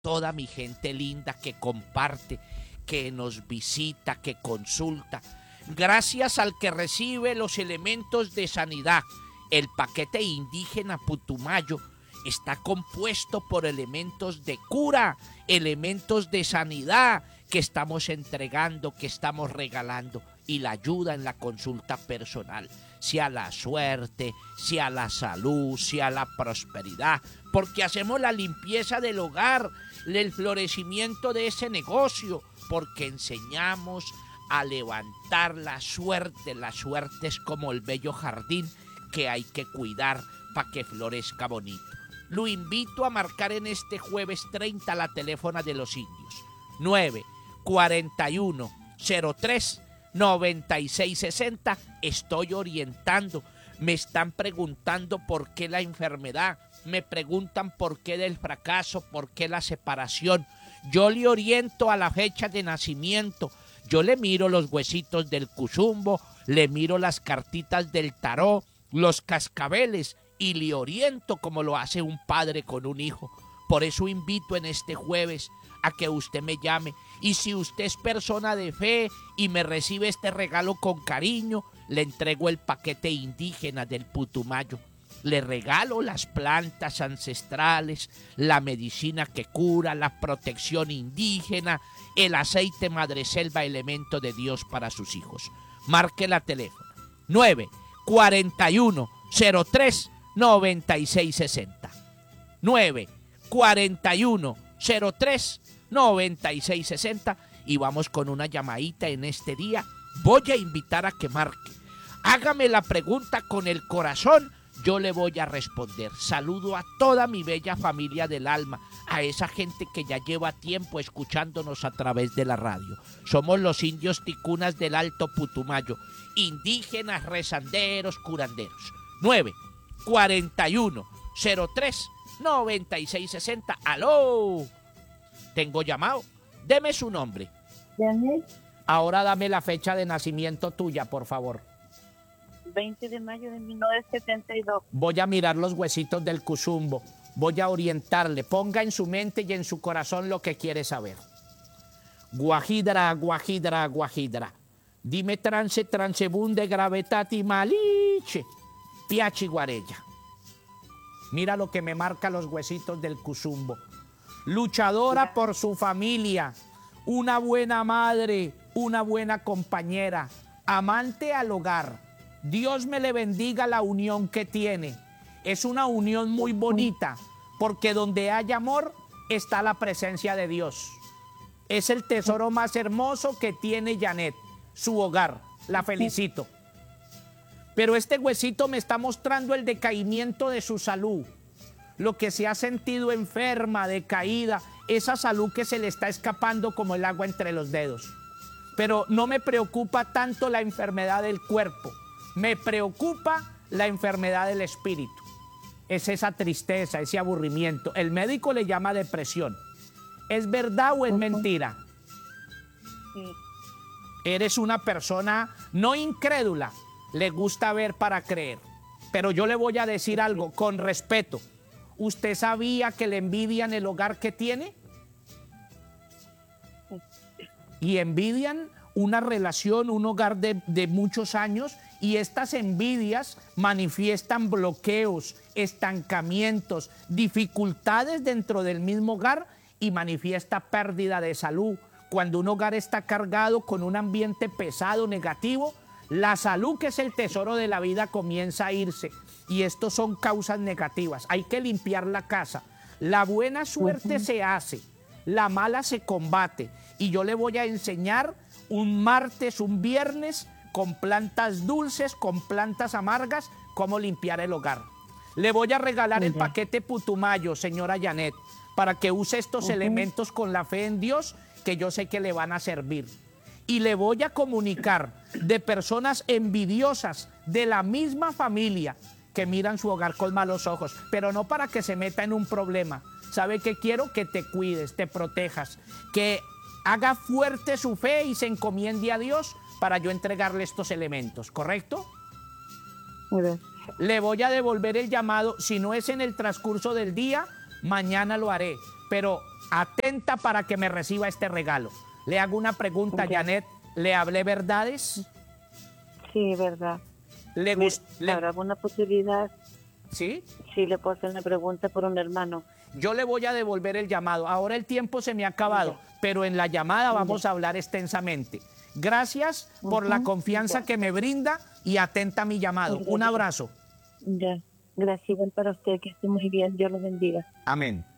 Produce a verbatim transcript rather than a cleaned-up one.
toda mi gente linda que comparte, que nos visita, que consulta. Gracias al que recibe los elementos de sanidad. El paquete indígena Putumayo está compuesto por elementos de cura, elementos de sanidad que estamos entregando, que estamos regalando, y la ayuda en la consulta personal, sea la suerte, sea la salud, sea la prosperidad, porque hacemos la limpieza del hogar, el florecimiento de ese negocio, porque enseñamos a levantar la suerte. La suerte es como el bello jardín que hay que cuidar para que florezca bonito. Lo invito a marcar en este jueves treinta la teléfono de los indios, nueve cuarenta y uno cero tres noventa y seis sesenta. Estoy orientando, me están preguntando por qué la enfermedad, me preguntan por qué del fracaso, por qué la separación. Yo le oriento a la fecha de nacimiento, yo le miro los huesitos del cuzumbo, le miro las cartitas del tarot, los cascabeles, y le oriento como lo hace un padre con un hijo. Por eso invito en este jueves a que usted me llame, y si usted es persona de fe y me recibe este regalo con cariño, le entrego el paquete indígena del Putumayo. Le regalo las plantas ancestrales, la medicina que cura, la protección indígena, el aceite madreselva, elemento de Dios para sus hijos. Marque la teléfono nueve cuarenta y uno cero tres noventa y seis sesenta. nueve cuarenta y uno cero tres noventa y seis sesenta, y vamos con una llamadita en este día. Voy a invitar a que marque. Hágame la pregunta con el corazón, yo le voy a responder. Saludo a toda mi bella familia del alma, a esa gente que ya lleva tiempo escuchándonos a través de la radio. Somos los indios ticunas del Alto Putumayo, indígenas, rezanderos, curanderos. nueve cuarenta y uno cero tres noventa y seis sesenta. ¡Aló! Tengo llamado. Deme su nombre. Janet. Ahora dame la fecha de nacimiento tuya, por favor. veinte de mayo de mil novecientos setenta y dos. Voy a mirar los huesitos del cuzumbo. Voy a orientarle. Ponga en su mente y en su corazón lo que quiere saber. Guajidra, guajidra, guajidra. Dime trance, transebunde, gravetati, maliche. Piachi guarella. Mira lo que me marca los huesitos del cuzumbo. Luchadora por su familia, una buena madre, una buena compañera, amante al hogar. Dios me le bendiga la unión que tiene. Es una unión muy bonita, porque donde hay amor está la presencia de Dios. Es el tesoro más hermoso que tiene Janet, su hogar. La felicito. Pero este huesito me está mostrando el decaimiento de su salud. Lo que se ha sentido enferma, decaída, esa salud que se le está escapando como el agua entre los dedos. Pero no me preocupa tanto la enfermedad del cuerpo, me preocupa la enfermedad del espíritu. Es esa tristeza, ese aburrimiento. El médico le llama depresión. ¿Es verdad o es mentira? Sí. Eres una persona no incrédula, le gusta ver para creer. Pero yo le voy a decir algo con respeto. ¿Usted sabía que le envidian el hogar que tiene? Y envidian una relación, un hogar de, de muchos años, y estas envidias manifiestan bloqueos, estancamientos, dificultades dentro del mismo hogar, y manifiesta pérdida de salud. Cuando un hogar está cargado con un ambiente pesado, negativo, la salud, que es el tesoro de la vida, comienza a irse. Y estos son causas negativas. Hay que limpiar la casa. La buena suerte uh-huh. se hace, la mala se combate. Y yo le voy a enseñar un martes, un viernes, con plantas dulces, con plantas amargas, cómo limpiar el hogar. Le voy a regalar uh-huh. el paquete Putumayo, señora Janet, para que use estos uh-huh. elementos con la fe en Dios, que yo sé que le van a servir. Y le voy a comunicar de personas envidiosas de la misma familia que miran su hogar con malos ojos, pero no para que se meta en un problema. ¿Sabe qué quiero? Que te cuides, te protejas, que haga fuerte su fe y se encomiende a Dios para yo entregarle estos elementos, ¿correcto? Muy bien. Le voy a devolver el llamado, si no es en el transcurso del día, mañana lo haré, pero atenta para que me reciba este regalo. Le hago una pregunta, Ya. Janet. ¿Le hablé verdades? Sí, verdad. ¿Le Me- gust- le- ¿Habrá alguna posibilidad? ¿Sí? Sí, le puedo hacer una pregunta por un hermano. Yo le voy a devolver el llamado. Ahora el tiempo se me ha acabado, pero en la llamada vamos a hablar extensamente. Gracias por la Ujú, confianza ya. que me brinda y atenta a mi llamado. Un abrazo. Ya. Gracias igual para usted, que esté muy bien. Dios lo bendiga. Amén.